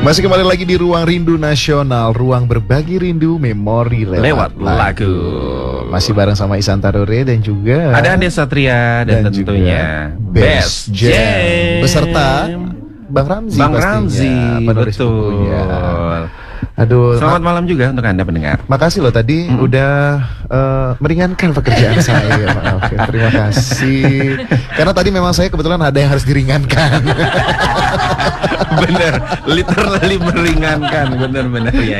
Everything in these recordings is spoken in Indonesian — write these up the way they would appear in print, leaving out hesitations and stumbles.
Masih kembali lagi di Ruang Rindu Nasional, ruang berbagi rindu memori lewat lagu. Masih bareng sama Isan Tarore dan juga ada Ande Satria dan tentunya Best Jam beserta Bang Ramzi. Bang Ramzi, penulis bukunya. Aduh, selamat malam juga untuk Anda pendengar. Makasih loh tadi udah meringankan pekerjaan saya. Maaf ya, terima kasih. Karena tadi memang saya kebetulan ada yang harus diringankan. Bener, literally meringankan. Bener ya.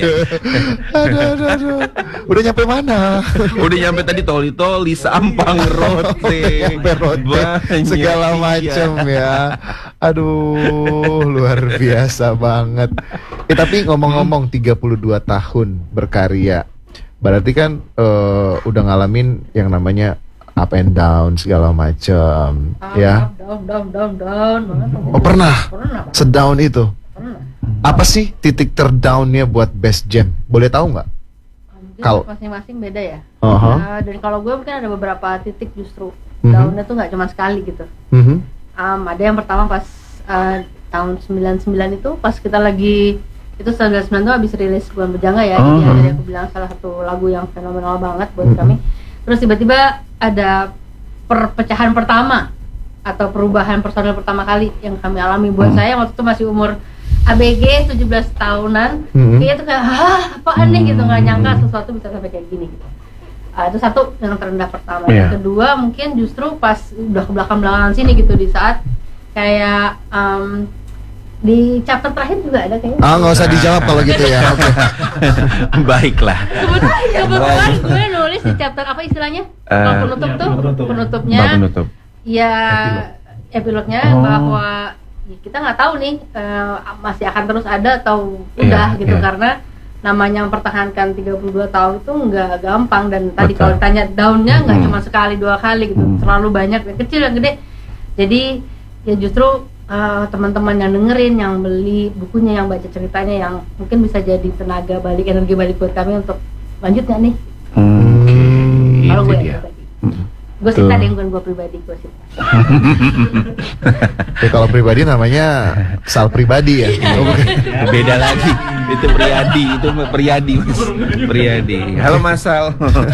Aduh. Udah nyampe mana? Udah nyampe tadi toli sampang rote, segala macam ya. Aduh, luar biasa banget. Tapi ngomong-ngomong 32 tahun berkarya, berarti kan udah ngalamin yang namanya up and down segala macam, ya? Down banget. Oh pernah? Sedown itu? Pernah. Apa sih titik terdownnya buat Best Jam? Boleh tahu nggak? Kalau masing-masing beda ya. Dan kalau gue mungkin ada beberapa titik justru downnya tuh nggak cuma sekali gitu. Ada yang pertama pas tahun 99 itu pas kita lagi itu 99 itu habis rilis Bulan Bejanga ya. Jadi yang aku bilang salah satu lagu yang fenomenal banget buat kami. Terus tiba-tiba ada perpecahan pertama atau perubahan personil pertama kali yang kami alami. Buat saya waktu itu masih umur ABG 17 tahunan. Kayaknya tuh kayak apaan nih gitu, nggak nyangka sesuatu bisa sampai kayak gini gitu. Itu satu yang terendah pertama. Yang kedua mungkin justru pas udah ke belakang-belakangan sini gitu, di saat kayak di chapter terakhir juga ada kayaknya. Nggak usah dijawab kalau gitu ya. Oke. Baiklah. Kebetulan gue nulis di chapter apa istilahnya? Kalau penutup tuh penutupnya. Penutup. Ya epilognya bahwa ya, kita nggak tahu nih masih akan terus ada atau udah gitu karena namanya mempertahankan 32 tahun itu nggak gampang. Dan tadi kalau ditanya downnya nggak cuma sekali dua kali gitu, terlalu banyak, yang kecil yang gede. Jadi ya justru teman-teman yang dengerin, yang beli bukunya, yang baca ceritanya, yang mungkin bisa jadi tenaga balik, energi balik buat kami untuk lanjut nggak nih? Kalau gue ya gue sih tadi bukan gue pribadi, gue sih. Ya, kalau pribadi namanya Sal pribadi ya. Beda lagi. Itu Priyadi. Halo Mas Sal.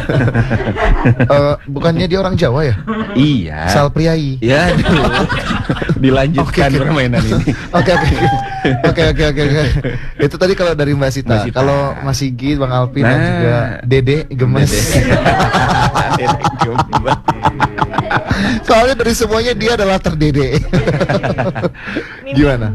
Bukannya dia orang Jawa ya? Iya. Sal Priai. Ya, dilanjutkan permainan ini. Oke. Itu tadi kalau dari Mbak Sita. Kalau Mas Sigi, Bang Alvin dan juga Dede gemes. Dede gemes. Soalnya dari semuanya dia adalah terdede. Gimana?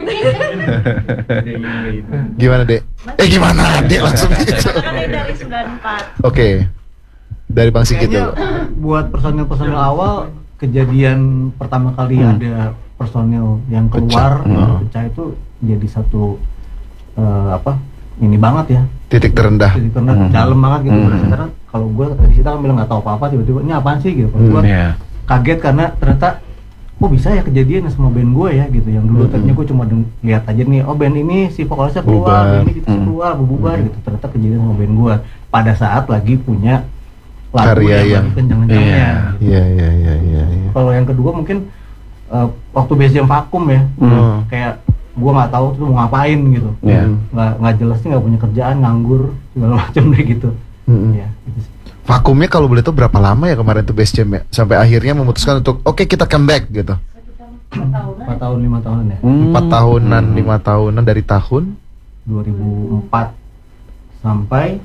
Gimana Dek? Gimana Dek langsung gitu. Dari 94. Oke. Dari Bang Sigit dulu. Buat personil awal, kejadian pertama kali ada personil yang keluar pecah itu jadi satu ini banget ya. Titik terendah. Dalam banget gitu. Karena kalau gue di situ kan bilang nggak tahu apa-apa, tiba-tiba ini apaan sih gitu. Gue kaget karena ternyata kok bisa ya kejadian sama band gue ya gitu. Yang dulu tadinya gue cuma lihat aja nih, band ini si vokalisnya keluar, band ini gitu keluar, bubar gitu. Ternyata kejadian sama band gue pada saat lagi punya lagu yang kencang-kencangnya. Iya. Kalau yang kedua mungkin waktu Best Jam vakum ya, kayak gue nggak tahu tuh mau ngapain gitu, nggak jelas sih, nggak punya kerjaan, nganggur segala macam deh gitu. Ya, gitu. Vakumnya kalau boleh tahu berapa lama ya kemarin tuh Best Jam ya, sampai akhirnya memutuskan untuk oke, kita comeback gitu. 4 tahun 5 tahunan ya. 4 tahunan 5 tahunan dari tahun 2004 sampai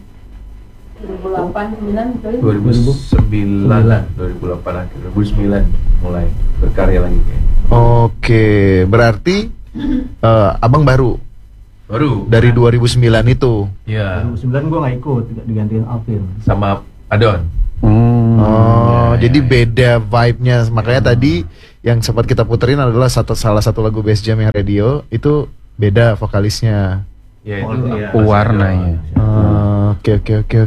2008, 2008 akhir, 2009 mulai berkarya lagi kayak. Oke, berarti abang baru dari 2009 itu. Iya. 2009 gue nggak ikut, digantiin Alvin sama Adon. Jadi beda vibe-nya. Makanya tadi yang sempat kita puterin adalah salah satu lagu Best Jam yang radio itu beda vokalisnya. Ya itu warnanya. Oke.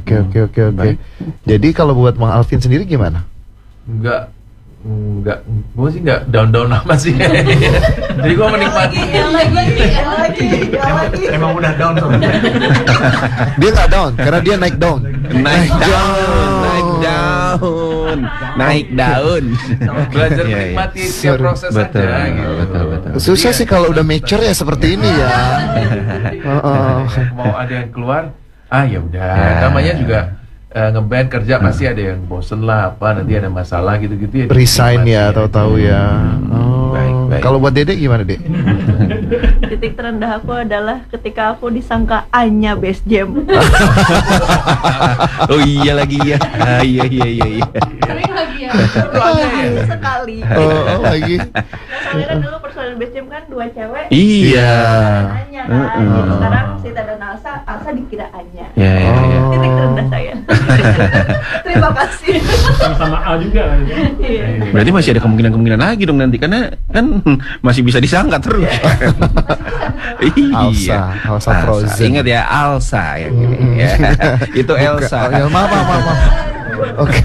Jadi kalau buat Bang Alvin sendiri gimana? Enggak, gue sih enggak down amat sih. Jadi gue menikmati. emang udah down tuh. Dia nggak down karena dia naik down. Naik down. naik daun. Belajar Iya, iya. menikmati tiap proses Betul, aja gitu. betul. Susah sih kalau udah mature ya seperti ini ya. Mau ada yang keluar, ya udah. Ya. Namanya juga ngeband kerja pasti ada yang bosen lah apa, nanti ada masalah gitu-gitu ya. Resign dinikmati ya, tahu-tahu ya. Baik. Kalau buat Dede gimana, Dek? Titik terendah aku adalah ketika aku disangka Anya Best Jam. Oh iya lagi ya. Iya. Sering lagi ya. Sekali. Oh, lagi. Soalnya kan dulu personil Best Jam kan 2 cewek. Iya. Anya kan. Jadi sekarang Sita dan Alsa dikira Anya. Ya. Titik terendah saya. Terima kasih. Sama-sama A juga kan. Iya. Berarti masih ada kemungkinan lagi dong nanti karena kan masih bisa disangka terus. Alsa Frozen. Ingat ya Alsa ya gini ya. Itu Elsa. Ya, maaf. Oke.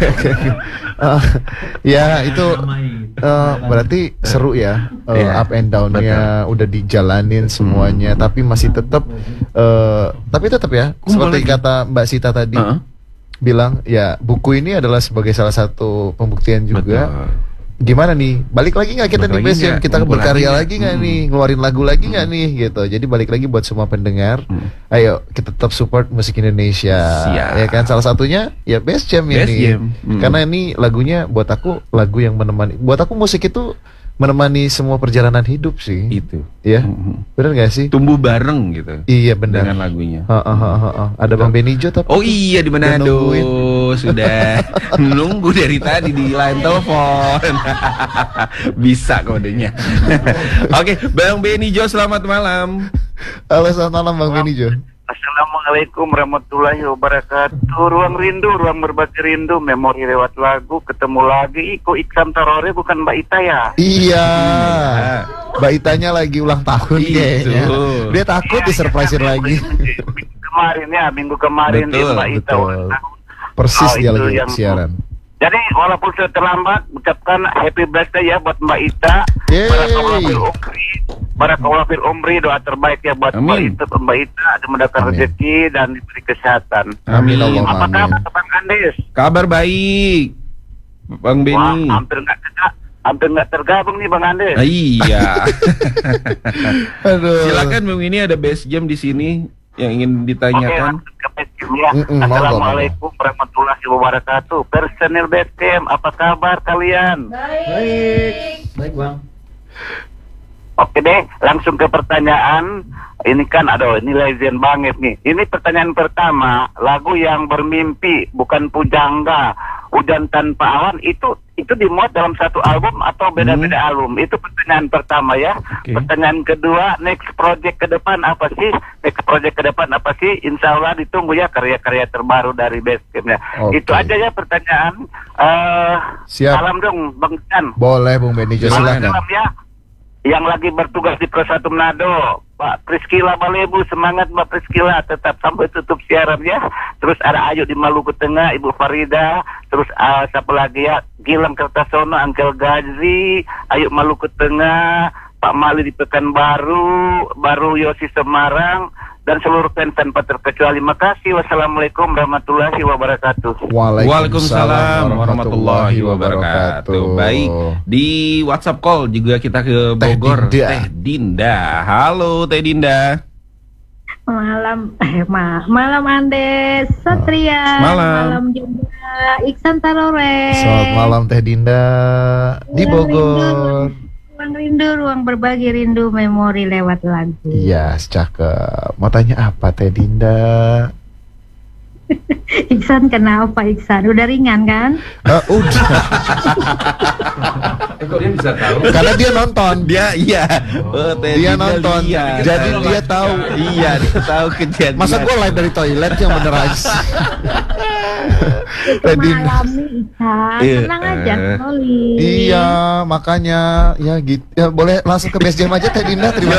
Ya itu berarti seru ya, up and down-nya udah dijalanin semuanya, tapi masih tetap ya seperti kata Mbak Sita tadi bilang ya, buku ini adalah sebagai salah satu pembuktian juga. Betul. Gimana nih, balik lagi nggak kita nih Best Jam, kita berkarya lagi nggak nih, ngeluarin lagu lagi nggak nih gitu. Jadi balik lagi buat semua pendengar, ayo kita tetap support musik Indonesia. Siap. Ya kan, salah satunya ya Best Jam ini. Karena ini lagunya buat aku lagu yang menemani, buat aku musik itu menemani semua perjalanan hidup sih. Itu. Ya, benar nggak sih? Tumbuh bareng gitu. Iya benar. Dengan lagunya. Ada Bang Benijo tapi. Oh iya di Manado sudah menunggu dari tadi di line telepon. Bisa kodenya. Oke, Bang Benijo selamat malam. Halo, selamat malam Bang Benijo. Assalamualaikum warahmatullahi wabarakatuh. Ruang rindu, ruang berbagi rindu, memori lewat lagu, ketemu lagi. Iko Iksan Tarore bukan Mbak Ita ya? Iya. Mbak Itanya lagi ulang tahun kayaknya. Dia takut disurprisein lagi. Minggu kemarin Betul, Mbak Ita ulang tahun. Persis dia itu lagi yang siaran. Jadi walaupun sudah terlambat, ucapkan happy birthday ya buat Mbak Ita. Barakallahu fil umri, doa terbaik ya buat Mbak Ita, ada mendapat rezeki dan diberi kesehatan. Amin. Apa kabar Bang Andes? Kabar baik, Bang Beni. Wah, hampir nggak tergabung nih Bang Andes. Iya. Aduh. Silakan Bang, ini ada Best Jam di sini yang ingin ditanyakan. Ya. Assalamualaikum warahmatullahi wabarakatuh. Personil Best Jam, apa kabar kalian? Baik Bang. Oke deh, langsung ke pertanyaan. Ini kan ini legend banget nih. Ini pertanyaan pertama, lagu yang bermimpi bukan pujangga, hujan tanpa awan, itu dimuat dalam satu album atau beda-beda album? Itu pertanyaan pertama ya. Okay. Pertanyaan kedua, next project ke depan apa sih? Insya Allah ditunggu ya karya-karya terbaru dari Best Jam ya. Okay. Itu aja ya pertanyaan. Siap. Salam dong Bang Chan. Boleh Bung Benijo, silakan. Salam ya. Yang lagi bertugas di Pro 1 Manado, Pak Priskila Balebu, semangat Mbak Priskila, tetap sampai tutup siaran ya. Terus ada Ayu di Maluku Tengah, Ibu Farida, terus siapa lagi ya, Gilang Kertasono, Angkel Gazi, Ayu Maluku Tengah, Pak Mali di Pekanbaru, Baru Yosi Semarang, dan seluruh fans tanpa terkecuali. Makasih. Wassalamualaikum warahmatullahi wabarakatuh. Waalaikumsalam warahmatullahi wabarakatuh. Baik, di WhatsApp call juga kita ke Bogor. Teh Dinda. Halo Teh Dinda. Malam Andes, Satria. Malam juga Iksan Tarore. Selamat malam Teh Dinda di Bogor. Ruang rindu, ruang berbagi rindu, memori lewat lagu. Iya, cakep. Mau tanya apa Teh Dinda? Iksan kenapa Iksan? Udah ringan kan? Udah. Kok dia bisa tahu? Karena dia nonton. Dia Dia nonton. Jadi dia tahu. Iya, dia tahu kejadian. Masa gue live dari toilet yang bener aja. Itu mengalami Iksan. Tenang aja, Oli. Iya, makanya ya gitu. Ya boleh langsung ke Best Jam aja Teh Dinda. Terima